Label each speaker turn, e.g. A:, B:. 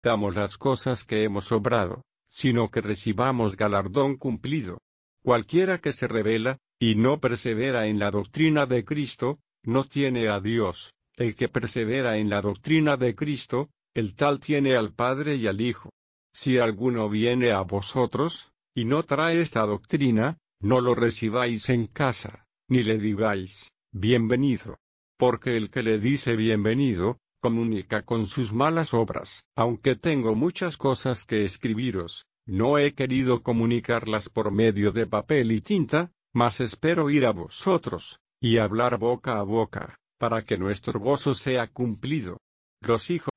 A: damos las cosas que hemos obrado, sino que recibamos galardón cumplido. Cualquiera que se rebela, y no persevera en la doctrina de Cristo, no tiene a Dios. El que persevera en la doctrina de Cristo, el tal tiene al Padre y al Hijo. Si alguno viene a vosotros, y no trae esta doctrina, no lo recibáis en casa, ni le digáis, bienvenido. Porque el que le dice bienvenido, comunica con sus malas obras. Aunque tengo muchas cosas que escribiros, no he querido comunicarlas por medio de papel y tinta, mas espero ir a vosotros, y hablar boca a boca, para que nuestro gozo sea cumplido. Los hijos